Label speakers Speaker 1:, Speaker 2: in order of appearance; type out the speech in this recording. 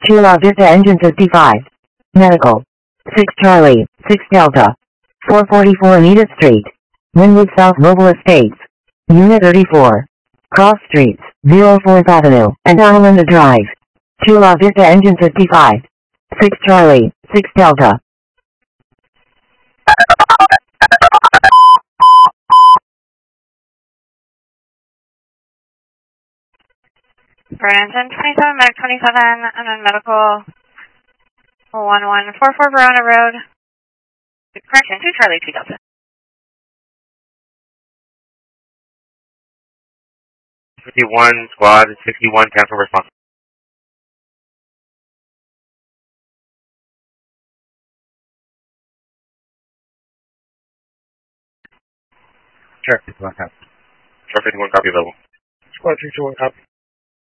Speaker 1: Chula Vista Engine 55. Medical. 6 Charlie, 6 Delta. 444 Anita Street. Wynwood South Mobile Estates. Unit 34. Cross Streets, 04th Avenue, and Alameda Drive. Chula Vista Engine 55. 6 Charlie, 6 Delta.
Speaker 2: Burlington 27, Medic 27, and then Medical 1144 Verona Road. Correction, 2 Charlie, 2 Delta.
Speaker 3: 51 squad, 61 cancel response.
Speaker 4: Sure, 51 copy.
Speaker 3: Sure, 51 copy available.
Speaker 4: Squad 321 copy.